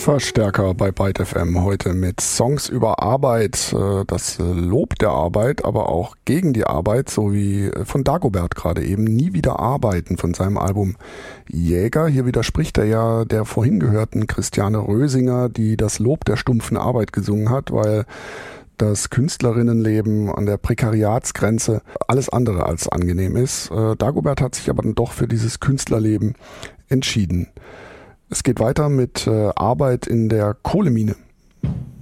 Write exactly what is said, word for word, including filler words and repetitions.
Verstärker bei Byte F M heute mit Songs über Arbeit, das Lob der Arbeit, aber auch gegen die Arbeit, so wie von Dagobert gerade eben, Nie wieder arbeiten von seinem Album Jäger. Hier widerspricht er ja der vorhin gehörten Christiane Rösinger, die das Lob der stumpfen Arbeit gesungen hat, weil das Künstlerinnenleben an der Prekariatsgrenze alles andere als angenehm ist. Dagobert hat sich aber dann doch für dieses Künstlerleben entschieden. Es geht weiter mit äh, Arbeit in der Kohlemine.